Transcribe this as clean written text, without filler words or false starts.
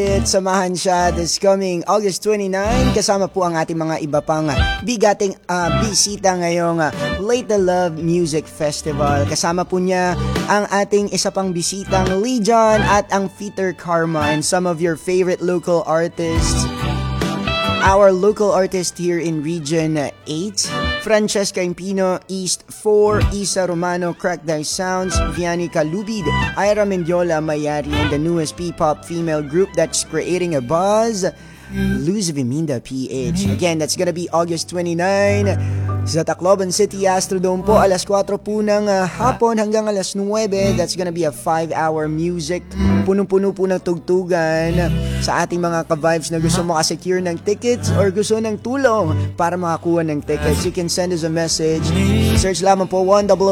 Samahan siya this coming August 29. Kasama po ang ating mga iba pang bigating bisita ngayong Late the Love Music Festival. Kasama po niya ang ating isa pang bisitang Legion at ang Peter Karma and some of your favorite local artists. Our local artist here in Region 8, Francesca Impino, East 4, Isa Romano, Crack Dice Sounds, Vianney Calubid, Ira Mendiola Mayari, and the newest P-pop female group that's creating a buzz, Luz Viminda PH. Again, that's gonna be August 29 sa Tacloban City Astrodome po, alas 4 po ng hapon hanggang alas 9. That's gonna be a 5-hour music. Punong-puno po ng tugtugan sa ating mga ka-vibes na gusto makasecure ng tickets or gusto ng tulong para makakuha ng tickets. You can send us a message. Search lamang po 100